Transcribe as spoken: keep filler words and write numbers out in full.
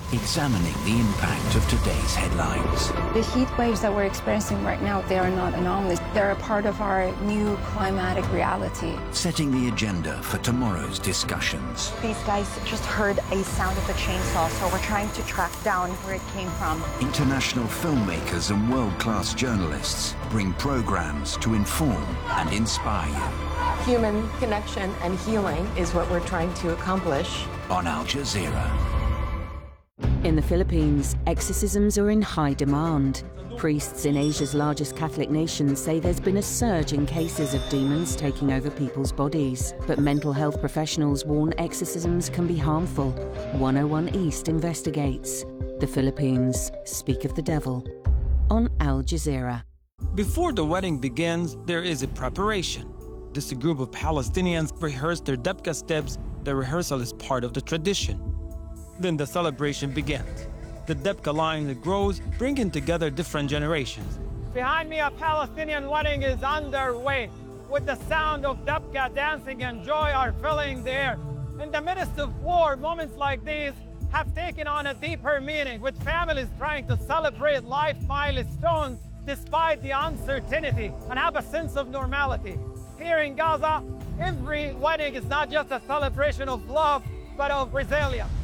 examining the impact of today's headlines. The heat waves that we're experiencing right now, they are not anomalies. They're a part of our new climatic reality. Setting the agenda for tomorrow's discussions. These guys just heard a sound of a chainsaw, so we're trying to track down where it came from. International filmmakers and world-class journalists bring programs to inform and inspire you. Human connection and healing is what we're trying to accomplish. On Al Jazeera. In the Philippines, exorcisms are in high demand. Priests in Asia's largest Catholic nation say there's been a surge in cases of demons taking over people's bodies. But mental health professionals warn exorcisms can be harmful. one oh one East investigates. The Philippines, speak of the devil. On Al Jazeera. Before the wedding begins, there is a preparation. This group of Palestinians rehearse their Debka steps. The rehearsal is part of the tradition. Then the celebration begins. The Debka line grows, bringing together different generations. Behind me, a Palestinian wedding is underway, with the sound of Debka dancing and joy are filling the air. In the midst of war, moments like these have taken on a deeper meaning, with families trying to celebrate life milestones despite the uncertainty and have a sense of normality. Here in Gaza, every wedding is not just a celebration of love, but of resilience.